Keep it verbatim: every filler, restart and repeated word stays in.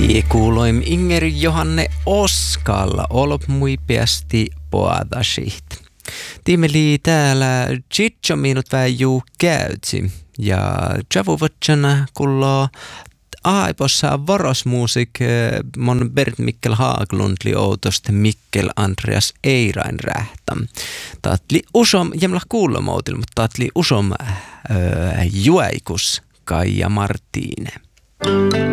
Kuuloim Inger Johanne Oskalla olop muipeasti poadasiht. Tiimeli täällä Chicho minut väijuu käytsi ja javuvatsana kullo aipossa varosmuusik mon Bert Mikkel Haaglundli outost Mikkel Andreas Eirain rähtä. Taatli usom, jämla kuulomoutil, mutta taatli usom äh, juaikus Kaija Martine.